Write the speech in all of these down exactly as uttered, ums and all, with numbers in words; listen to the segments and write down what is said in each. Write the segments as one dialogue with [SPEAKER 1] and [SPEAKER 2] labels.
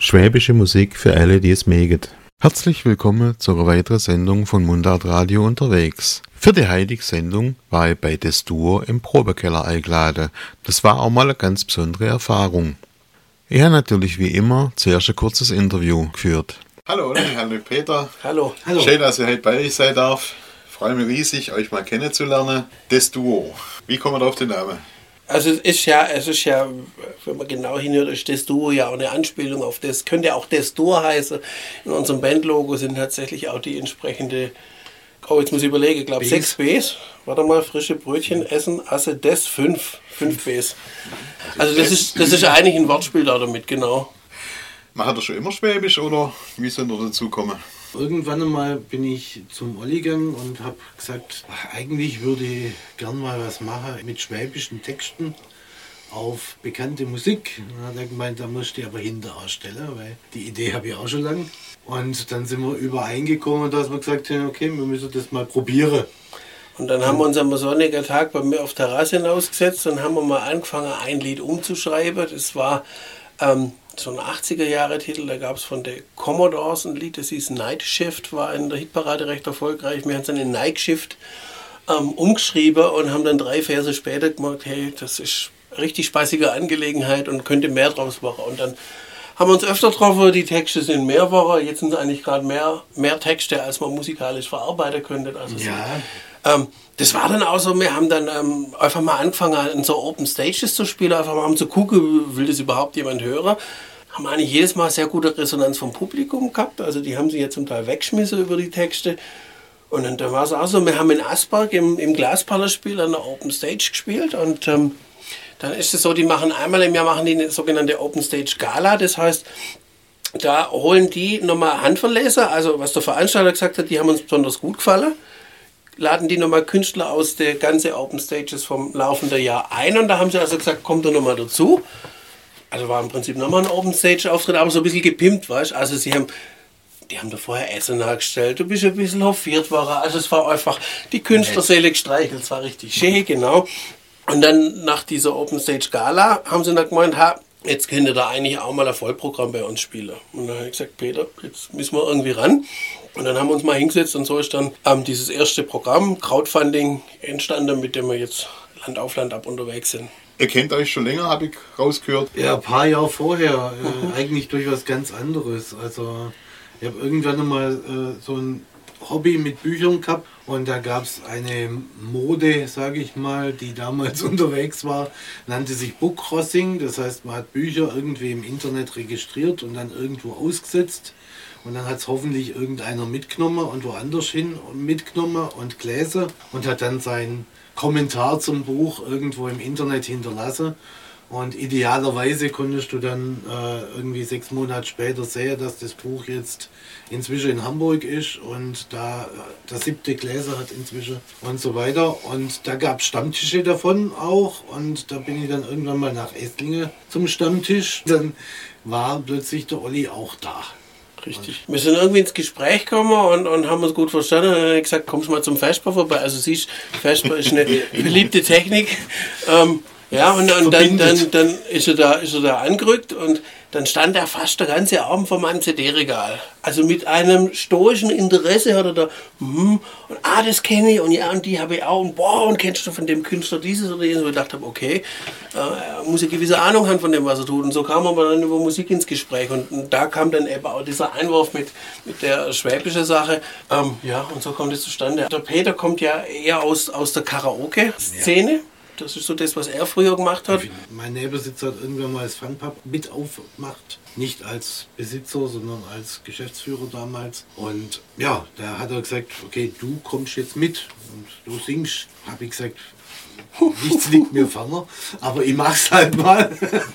[SPEAKER 1] Schwäbische Musik für alle, die es mögen. Herzlich willkommen zu einer weiteren Sendung von Mundart Radio unterwegs. Für die heutige Sendung war ich bei des Duo im Probekeller eingeladen. Das war auch mal eine ganz besondere Erfahrung. Ich habe natürlich wie immer zuerst ein kurzes Interview geführt.
[SPEAKER 2] Hallo, hallo Peter.
[SPEAKER 3] Hallo. Hallo.
[SPEAKER 2] Schön, dass ich heute bei euch sein darf. Ich freue mich riesig, euch mal kennenzulernen. Das Duo. Wie kommen wir auf den Namen?
[SPEAKER 3] Also es ist ja, es ist ja, wenn man genau hinhört, ist das Duo ja auch eine Anspielung auf das, könnte auch das Duo heißen. In unserem Bandlogo sind tatsächlich auch die entsprechende, oh jetzt muss ich überlegen, ich glaube sechs Bs. Warte mal, frische Brötchen essen, Asse des fünf, fünf Bs. Also das ist, das ist eigentlich ein Wortspiel da damit, genau.
[SPEAKER 2] Macht ihr schon immer Schwäbisch oder wie sind ihr dazu gekommen?
[SPEAKER 4] Irgendwann einmal bin ich zum Olli gegangen und habe gesagt, ach, eigentlich würde ich gern mal was machen mit schwäbischen Texten auf bekannte Musik. Dann hat er gemeint, da musst du aber hinter ausstellen, weil die Idee habe ich auch schon lange. Und dann sind wir übereingekommen, dass wir gesagt haben, okay, wir müssen das mal probieren.
[SPEAKER 3] Und dann haben wir uns am sonnigen Tag bei mir auf der Terrasse hinausgesetzt und haben wir mal angefangen, ein Lied umzuschreiben. Das war ähm, so ein achtziger-Jahre-Titel, da gab es von der Commodores ein Lied, das hieß Night Shift, war in der Hitparade recht erfolgreich. Wir haben es dann in Night Shift ähm, umgeschrieben und haben dann drei Verse später gemerkt, hey, das ist eine richtig spaßige Angelegenheit und könnte mehr draus machen. Und dann haben wir uns öfter getroffen, die Texte sind mehrere, jetzt sind es eigentlich gerade mehr, mehr Texte, als man musikalisch verarbeiten könnte. Also
[SPEAKER 4] ja.
[SPEAKER 3] So, ähm, das war dann auch so, wir haben dann ähm, einfach mal angefangen, in so Open Stages zu spielen, einfach mal um zu gucken, will das überhaupt jemand hören. Haben eigentlich jedes Mal sehr gute Resonanz vom Publikum gehabt, also die haben sich jetzt zum Teil weggeschmissen über die Texte. Und dann, dann war es auch so, wir haben in Asperg im, im Glasparlerspiel an der Open Stage gespielt und ähm, dann ist es so, die machen einmal im Jahr machen die eine sogenannte Open Stage Gala, das heißt, da holen die nochmal Handverleser, also was der Veranstalter gesagt hat, die haben uns besonders gut gefallen, laden die nochmal Künstler aus der ganzen Open Stages vom laufenden Jahr ein und da haben sie also gesagt, kommt doch nochmal dazu. Also war im Prinzip nochmal ein Open Stage Auftritt, aber so ein bisschen gepimpt, weißt du, also sie haben die haben da vorher Essen nachgestellt, du bist ein bisschen hofiert worden, also es war einfach die Künstlerseele gestreichelt, es war richtig schön, genau. Und dann nach dieser Open Stage Gala haben sie dann gemeint, ha, jetzt könnt ihr da eigentlich auch mal ein Vollprogramm bei uns spielen. Und dann habe ich gesagt, Peter, jetzt müssen wir irgendwie ran. Und dann haben wir uns mal hingesetzt und so ist dann ähm, dieses erste Programm, Crowdfunding, entstanden, mit dem wir jetzt Land auf Land ab unterwegs sind.
[SPEAKER 2] Ihr kennt euch schon länger, habe ich rausgehört.
[SPEAKER 4] Ja, ein paar Jahre vorher, äh, eigentlich durch was ganz anderes. Also ich habe irgendwann einmal äh, so ein Hobby mit Büchern gehabt und da gab es eine Mode, sage ich mal, die damals unterwegs war, nannte sich Book Crossing, das heißt man hat Bücher irgendwie im Internet registriert und dann irgendwo ausgesetzt und dann hat es hoffentlich irgendeiner mitgenommen und woanders hin mitgenommen und gelesen und hat dann seinen Kommentar zum Buch irgendwo im Internet hinterlassen. Und idealerweise konntest du dann äh, irgendwie sechs Monate später sehen, dass das Buch jetzt inzwischen in Hamburg ist und da äh, der siebte Gläser hat inzwischen und so weiter. Und da gab es Stammtische davon auch und da bin ich dann irgendwann mal nach Esslingen zum Stammtisch. Dann war plötzlich der Olli auch da.
[SPEAKER 3] Richtig. Wir sind irgendwie ins Gespräch gekommen und, und haben uns gut verstanden. Und dann habe ich gesagt, kommst du mal zum Vesper vorbei. Also siehst, Vesper ist eine beliebte Technik. Ähm, Ja, und, und dann, dann, dann ist, er da, ist er da angerückt und dann stand er fast der ganze Abend vor meinem C D-Regal. Also mit einem stoischen Interesse hat er da, hm, und ah, das kenne ich und ja, und die habe ich auch und boah, und kennst du von dem Künstler dieses oder jenes? Und ich dachte, okay, äh, er muss eine gewisse Ahnung haben von dem, was er tut. Und so kam er dann über Musik ins Gespräch und, und da kam dann eben auch dieser Einwurf mit, mit der schwäbischen Sache. Ähm, ja, und so kommt es zustande. Der Peter kommt ja eher aus, aus der Karaoke-Szene. Ja. Das ist so das, was er früher gemacht hat.
[SPEAKER 4] Mein Nebenbesitzer hat irgendwann mal das Funpub mit aufgemacht. Nicht als Besitzer, sondern als Geschäftsführer damals. Und ja, da hat er gesagt, okay, du kommst jetzt mit und du singst. Habe ich gesagt, nichts liegt mir ferner, aber ich mach's halt mal.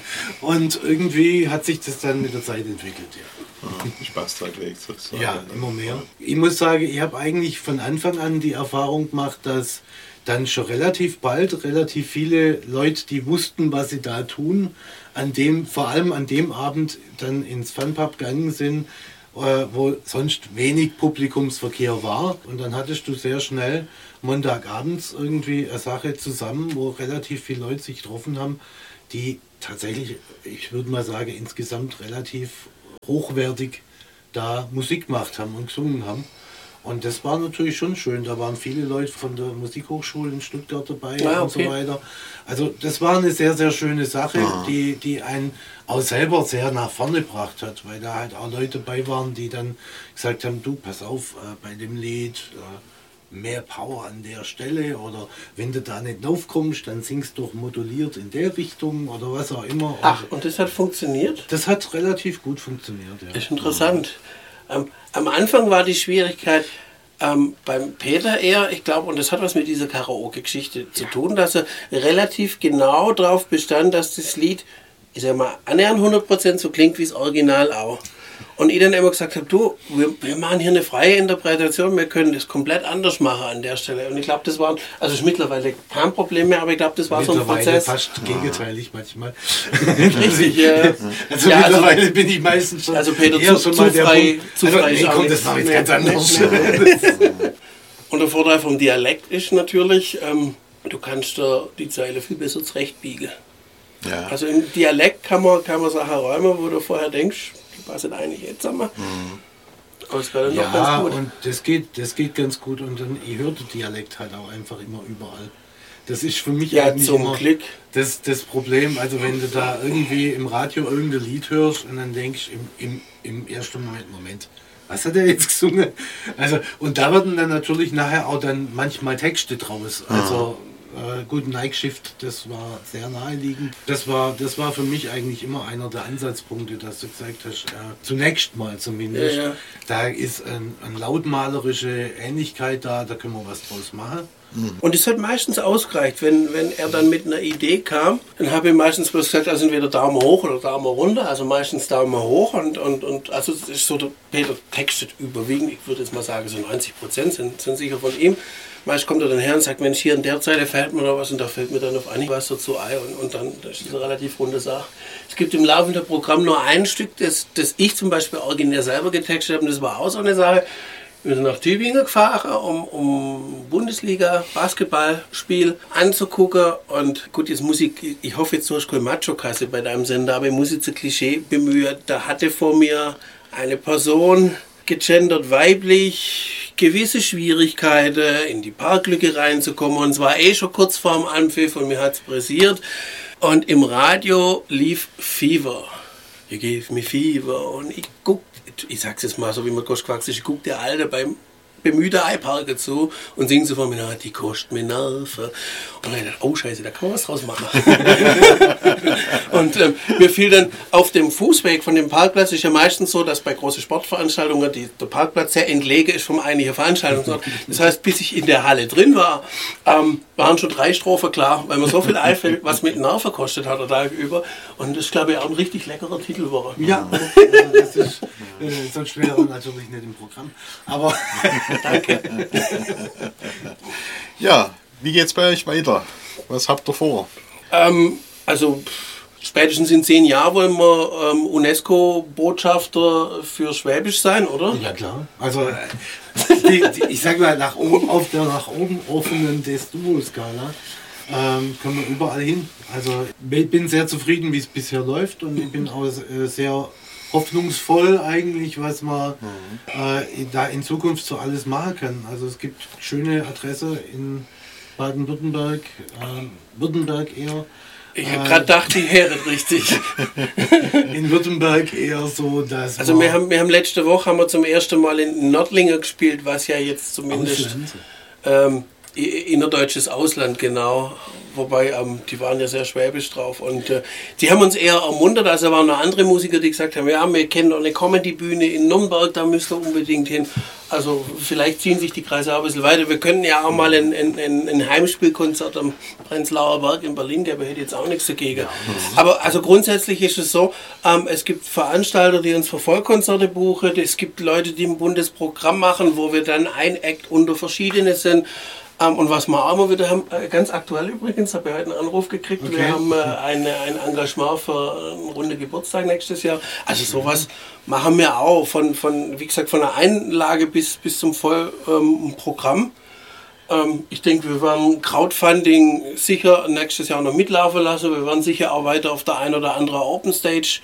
[SPEAKER 4] Und irgendwie hat sich das dann mit der Zeit entwickelt, ja.
[SPEAKER 2] Ah, Spaß dran gelegt, sozusagen.
[SPEAKER 4] Ja, immer mehr. Ich muss sagen, ich habe eigentlich von Anfang an die Erfahrung gemacht, dass dann schon relativ bald relativ viele Leute, die wussten, was sie da tun, an dem, vor allem an dem Abend dann ins Funpub gegangen sind, äh, wo sonst wenig Publikumsverkehr war. Und dann hattest du sehr schnell Montagabends irgendwie eine Sache zusammen, wo relativ viele Leute sich getroffen haben, die tatsächlich, ich würde mal sagen, insgesamt relativ hochwertig da Musik gemacht haben und gesungen haben. Und das war natürlich schon schön. Da waren viele Leute von der Musikhochschule in Stuttgart dabei
[SPEAKER 3] ah,
[SPEAKER 4] und
[SPEAKER 3] okay.
[SPEAKER 4] so weiter. Also das war eine sehr, sehr schöne Sache, ah. die, die einen auch selber sehr nach vorne gebracht hat, weil da halt auch Leute dabei waren, die dann gesagt haben, du, pass auf, äh, bei dem Lied äh, mehr Power an der Stelle oder wenn du da nicht draufkommst, dann singst du doch moduliert in der Richtung oder was auch immer.
[SPEAKER 3] Ach, und das hat funktioniert?
[SPEAKER 4] Das hat relativ gut funktioniert, ja.
[SPEAKER 3] Ist interessant. Ähm, am Anfang war die Schwierigkeit ähm, beim Peter eher, ich glaube, und das hat was mit dieser Karaoke-Geschichte zu tun, dass er relativ genau darauf bestand, dass das Lied, ich sag mal, annähernd hundert Prozent so klingt wie das Original auch. Und ich dann immer gesagt habe, du, wir, wir machen hier eine freie Interpretation, wir können das komplett anders machen an der Stelle. Und ich glaube, das war, also ist mittlerweile kein Problem mehr, aber ich glaube, das war so ein Prozess.
[SPEAKER 4] Fast gegenteilig manchmal.
[SPEAKER 3] Richtig, ja.
[SPEAKER 4] Also
[SPEAKER 3] ja,
[SPEAKER 4] mittlerweile
[SPEAKER 3] also,
[SPEAKER 4] bin ich meistens schon
[SPEAKER 3] also Peter,
[SPEAKER 4] eher
[SPEAKER 3] zu,
[SPEAKER 4] schon
[SPEAKER 3] zu
[SPEAKER 4] mal der
[SPEAKER 3] frei,
[SPEAKER 4] Punkt.
[SPEAKER 3] zu
[SPEAKER 4] Also,
[SPEAKER 3] frei
[SPEAKER 4] nee, komm, das war jetzt ganz anders.
[SPEAKER 3] Und der Vorteil vom Dialekt ist natürlich, ähm, du kannst da die Zeile viel besser zurechtbiegen.
[SPEAKER 2] Ja.
[SPEAKER 3] Also im Dialekt kann man, kann man Sachen räumen, wo du vorher denkst, die passen eigentlich jetzt zusammen. Mhm. Aber es geht dann
[SPEAKER 4] ja,
[SPEAKER 3] noch ganz gut.
[SPEAKER 4] Und das geht, das geht ganz gut und dann, ich höre den Dialekt halt auch einfach immer überall. Das ist für mich
[SPEAKER 3] ja,
[SPEAKER 4] eigentlich
[SPEAKER 3] zum
[SPEAKER 4] immer
[SPEAKER 3] Glück.
[SPEAKER 4] Das, das Problem, also wenn du da irgendwie im Radio irgendein Lied hörst und dann denkst im, im, im ersten Moment, Moment, was hat er jetzt gesungen? Also, und da werden dann natürlich nachher auch dann manchmal Texte draus. Also äh, gut, Night Shift, das war sehr naheliegend. Das war, das war für mich eigentlich immer einer der Ansatzpunkte, dass du gesagt hast, äh, zunächst mal zumindest,
[SPEAKER 3] ja, ja.
[SPEAKER 4] da ist ein, eine lautmalerische Ähnlichkeit da, da können wir was draus machen.
[SPEAKER 3] Und es hat meistens ausgereicht, wenn, wenn er dann mit einer Idee kam, dann habe ich meistens bloß gesagt, also entweder Daumen hoch oder Daumen runter, also meistens Daumen hoch und, und, und also es ist so, der Peter textet überwiegend, ich würde jetzt mal sagen, so neunzig Prozent sind, sind sicher von ihm. Meist kommt er dann her und sagt, Mensch, hier in der Zeile fällt mir noch was und da fällt mir dann auf Anhieb was dazu ein und, und dann das ist eine relativ runde Sache. Es gibt im laufenden Programm nur ein Stück, das, das ich zum Beispiel originär selber getextet habe und das war auch so eine Sache. Wir sind nach Tübingen gefahren, um, um Bundesliga-Basketballspiel anzugucken. Und gut, jetzt muss ich, ich hoffe jetzt, du hast keine Macho-Kasse bei deinem Sender, aber ich muss jetzt ein Klischee bemühen. Da hatte vor mir eine Person, gegendert weiblich, gewisse Schwierigkeiten, in die Parklücke reinzukommen. Und es war eh schon kurz vorm Anpfiff und mir hat es pressiert. Und im Radio lief Fever. You gave me fever. Und ich guck, ich sag's jetzt mal so, wie man Koschquax ist, ich guck der Alte beim bemühten Eiparke zu und singt so von mir, die kostet mir Nerven. Und dann dachte ich, oh Scheiße, da kann man was draus machen. Und ähm, mir fiel dann auf dem Fußweg von dem Parkplatz, ist ja meistens so, dass bei großen Sportveranstaltungen die, der Parkplatz sehr entlegen ist vom eigentlichen Veranstaltungsort. Das heißt, bis ich in der Halle drin war, ähm, waren schon drei Strophen klar, weil man so viel einfällt, was mit Nerven kostet hat er da über. Und das ist, glaube ich, auch ein richtig leckerer Titel war.
[SPEAKER 4] Ja, das ist, äh, sonst wäre er natürlich nicht im Programm. Aber
[SPEAKER 3] danke.
[SPEAKER 2] Ja, wie geht's bei euch weiter? Was habt ihr vor?
[SPEAKER 3] Ähm, also spätestens in zehn Jahren wollen wir ähm, UNESCO-Botschafter für Schwäbisch sein, oder?
[SPEAKER 4] ja klar. Also die, die, ich sage mal, nach oben, auf der nach oben offenen Des-Duo-Skala ähm, können wir überall hin. Also ich bin sehr zufrieden, wie es bisher läuft und ich bin auch äh, sehr hoffnungsvoll eigentlich, was man äh, da in Zukunft so alles machen kann. Also es gibt schöne Adresse in Baden-Württemberg, äh, Württemberg eher.
[SPEAKER 3] Ich habe gerade gedacht, die Herren richtig.
[SPEAKER 4] In Württemberg eher so, dass
[SPEAKER 3] Also wir haben, wir haben letzte Woche haben wir zum ersten Mal in Nördlingen gespielt, was ja jetzt zumindest ähm, innerdeutsches Ausland, genau. Wobei, ähm, die waren ja sehr schwäbisch drauf und äh, die haben uns eher ermuntert, also waren noch andere Musiker, die gesagt haben, ja, wir kennen doch eine Comedy-Bühne in Nürnberg, da müsst ihr unbedingt hin. Also vielleicht ziehen sich die Kreise auch ein bisschen weiter. Wir können ja auch mal ein, ein, ein Heimspielkonzert am Prenzlauer Berg in Berlin geben, hätte jetzt auch nichts dagegen. Ja. Aber also grundsätzlich ist es so, ähm, es gibt Veranstalter, die uns für Vollkonzerte buchen, es gibt Leute, die ein buntes Programm machen, wo wir dann ein Act unter verschiedene sind. Um, und was wir auch immer wieder haben, äh, ganz aktuell übrigens, habe ich heute einen Anruf gekriegt, okay. Wir haben äh, eine, ein Engagement für einen runde Geburtstag nächstes Jahr. Also sowas machen wir auch, von, von wie gesagt, von der Einlage bis, bis zum Vollprogramm. Ähm, ähm, ich denke, wir werden Crowdfunding sicher nächstes Jahr noch mitlaufen lassen. Wir werden sicher auch weiter auf der einen oder anderen Open Stage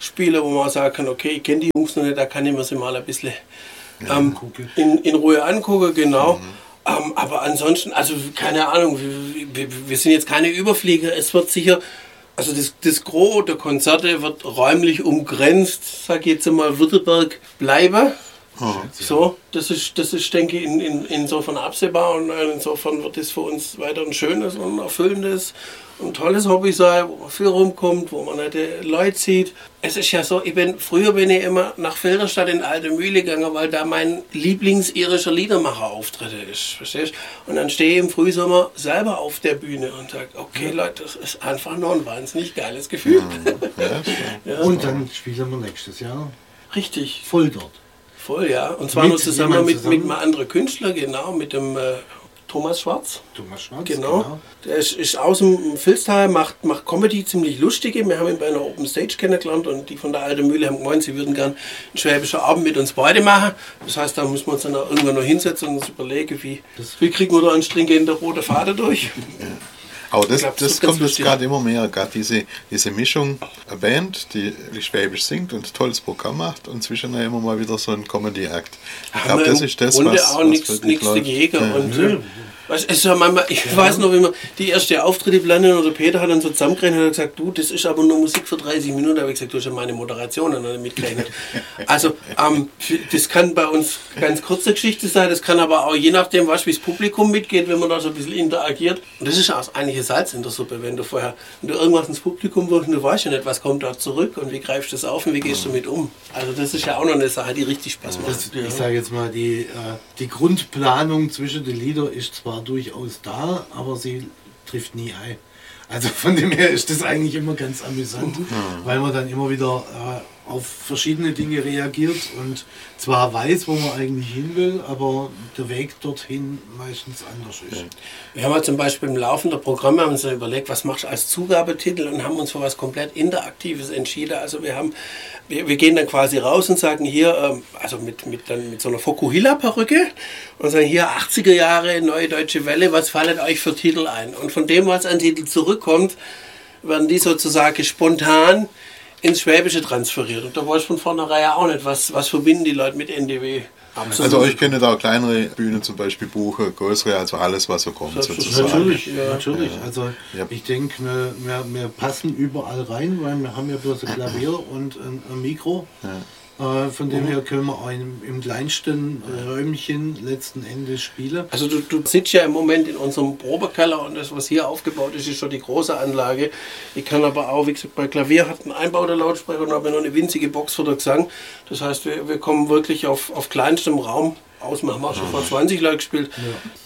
[SPEAKER 3] Spiele, wo man sagen kann, okay, ich kenne die Jungs noch nicht, da kann ich mir sie mal ein bisschen ähm, in, in Ruhe angucken, genau. Mhm. Ähm, aber ansonsten, also keine Ahnung, wir, wir, wir sind jetzt keine Überflieger, es wird sicher, also das, das Gros der Konzerte wird räumlich umgrenzt, sag ich jetzt mal, Württemberg bleiben. Oh, so, das ist, das ist, denke ich, in, in, insofern absehbar und insofern wird es für uns weiter ein schönes und erfüllendes und tolles Hobby sein, wo man viel rumkommt, wo man nette Leute sieht. Es ist ja so, ich bin, früher bin ich immer nach Filderstadt in Alte Mühle gegangen, weil da mein Lieblings-irischer Liedermacher-Auftritte ist, verstehst du? Und dann stehe ich im Frühsommer selber auf der Bühne und sage, okay Leute, das ist einfach nur ein wahnsinnig geiles Gefühl.
[SPEAKER 4] Ja, ja. Und dann spielen wir nächstes Jahr.
[SPEAKER 3] Richtig.
[SPEAKER 4] Voll dort.
[SPEAKER 3] Voll, ja. Und zwar nur zusammen mit, zusammen mit einem anderen Künstler, genau, mit dem äh, Thomas Schwarz.
[SPEAKER 4] Thomas Schwarz,
[SPEAKER 3] genau. genau. Der ist, ist aus dem Vilstal, macht, macht Comedy ziemlich lustige. Wir haben ihn bei einer Open Stage kennengelernt und die von der Alten Mühle haben gemeint, sie würden gern einen schwäbischen Abend mit uns beide machen. Das heißt, da müssen wir uns dann auch irgendwann noch hinsetzen und uns überlegen, wie, wie kriegen wir da einen stringenten roten Faden durch.
[SPEAKER 2] Ja. Aber das, glaub, das, das kommt jetzt gerade immer mehr, gerade diese, diese Mischung, eine Band, die Schwäbisch singt und ein tolles Programm macht und zwischendurch immer mal wieder so ein Comedy-Act. Ich glaube, das ist das,
[SPEAKER 3] Grunde
[SPEAKER 2] was,
[SPEAKER 3] auch nichts dagegen. Ja. Und, ja. Weißt, es ist ja manchmal, ich ja. weiß noch, wie wir die erste Auftritte planen oder Peter hat dann so zusammengerechnet und hat gesagt, du, das ist aber nur Musik für dreißig Minuten. Da habe ich gesagt, du hast ja meine Moderation noch nicht mitgerechnet. Also ähm, das kann bei uns ganz kurze Geschichte sein, das kann aber auch je nachdem, was wie das Publikum mitgeht, wenn man da so ein bisschen interagiert. Und das ist auch eigentlich ein Salz in der Suppe, wenn du vorher, wenn du irgendwas ins Publikum wirst und du weißt ja nicht, was kommt da zurück und wie greifst du das auf und wie gehst du damit um. Also das ist ja auch noch eine Sache, die richtig Spaß macht.
[SPEAKER 4] Das, ich sage jetzt mal, die, äh, die Grundplanung zwischen den Liedern ist zwar durchaus da, aber sie trifft nie ein. Also von dem her ist das eigentlich immer ganz amüsant, mhm. weil man dann immer wieder äh, auf verschiedene Dinge reagiert und zwar weiß, wo man eigentlich hin will, aber der Weg dorthin meistens anders ist.
[SPEAKER 3] Wir haben ja zum Beispiel im Laufe der Programme haben uns dann überlegt, was machst du als Zugabetitel und haben uns für was komplett Interaktives entschieden. Also wir haben, wir, wir gehen dann quasi raus und sagen hier, ähm, also mit, mit, dann mit so einer Fokuhila-Perücke und sagen hier achtziger Jahre, Neue Deutsche Welle, was fallen euch für Titel ein? Und von dem, was an Titel zurückkommt, werden die sozusagen spontan ins Schwäbische transferiert. Und da weiß ich von vornherein auch nicht, was, was verbinden die Leute mit N D W.
[SPEAKER 2] Absolut. Also euch könnt auch kleinere Bühnen zum Beispiel buchen, größere, also alles, was so kommt. Sozusagen.
[SPEAKER 4] Natürlich, ja. natürlich. Also ja. ich denke, wir, wir, wir passen überall rein, weil wir haben ja bloß ein Klavier und ein, ein Mikro. Ja. Von dem her können wir auch im, im kleinsten Räumchen letzten Endes spielen.
[SPEAKER 3] Also du, du sitzt ja im Moment in unserem Probekeller und das, was hier aufgebaut ist, ist schon die große Anlage. Ich kann aber auch, wie gesagt, bei Klavier hat ein Einbau der Lautsprecher und habe noch eine winzige Box für den Gesang. Das heißt, wir, wir kommen wirklich auf, auf kleinstem Raum aus. Wir haben auch schon vor zwanzig Leute gespielt. Ja.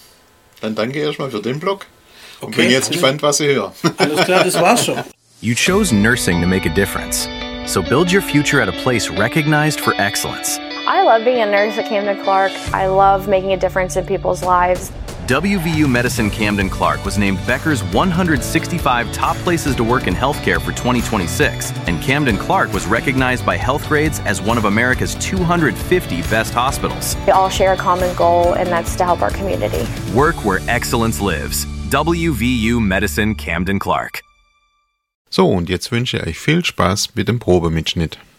[SPEAKER 2] Dann danke erstmal für den Blog. Und okay. Bin jetzt gespannt, was ihr hört.
[SPEAKER 3] Alles klar, das war's schon.
[SPEAKER 5] You chose nursing to make a difference. So build your future at a place recognized for excellence.
[SPEAKER 6] I love being a nurse at Camden Clark. I love making a difference in people's lives.
[SPEAKER 5] W V U Medicine Camden Clark was named Becker's one hundred sixty-five top places to work in healthcare for twenty twenty-six, and Camden Clark was recognized by Healthgrades as one of America's two hundred fifty best hospitals.
[SPEAKER 6] We all share a common goal, and that's to help our community.
[SPEAKER 5] Work where excellence lives. W V U Medicine Camden Clark.
[SPEAKER 1] So, und jetzt wünsche ich euch viel Spaß mit dem Probemitschnitt.